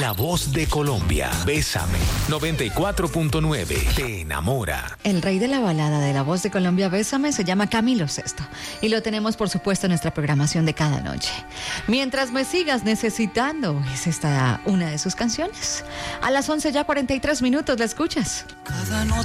La voz de Colombia. Bésame. 94.9. Te enamora. El rey de la balada de La voz de Colombia, Bésame, se llama Camilo Sesto. Y lo tenemos, por supuesto, en nuestra programación de cada noche. Mientras me sigas necesitando, es esta una de sus canciones. A las 11 ya 43 minutos, ¿la escuchas?